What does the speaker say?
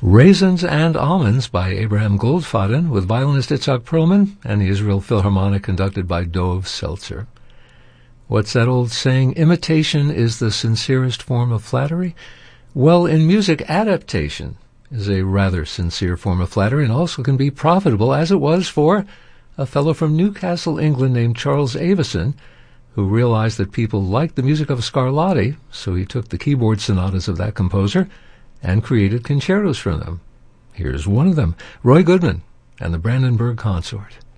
Raisins and Almonds by Abraham Goldfaden with violinist Itzhak Perlman and the Israel Philharmonic conducted by Dov Seltzer. What's that old saying? Imitation is the sincerest form of flattery? Well, in music, adaptation is a rather sincere form of flattery and also can be profitable, as it was for a fellow from Newcastle, England named Charles Avison, who realized that people liked the music of Scarlatti, so he took the keyboard sonatas of that composer and created concertos from them. Here's one of them, Roy Goodman and the Brandenburg Consort.